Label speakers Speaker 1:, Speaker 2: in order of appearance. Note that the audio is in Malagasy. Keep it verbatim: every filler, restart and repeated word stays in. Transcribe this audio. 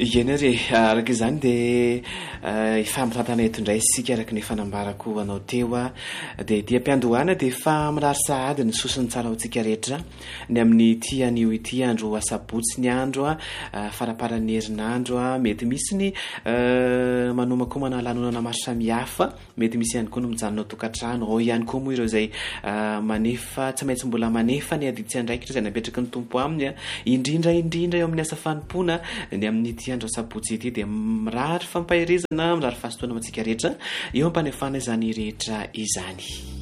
Speaker 1: Igenare araka izany dia efa mitantana eto indray sika araka ny fanambarako anao teo a dia dia mpiandohana dia efa mirary sahady ny sosiny tsara hotsika rehetra ny amin'ny ity anio ity andro asabotsy ny andro a faraparan'ny herinandro a mety misy ny manomakomana lanonana maro samihafa mety misy ihany koa no mijanona ao tokantrano ao ihany koa moa ireo izay manefa tsy maintsy mbola manefa ny aditsy andraikitra izay napetraky ny tompo aminy a indrindra indrindra eo amin'ny asa fanompoana ny amin'ny ity andro asabotsy ity dia mirary fampahirizana mirary fahasotoana amintsika rehetra eo ampanefana izany rehetra izany.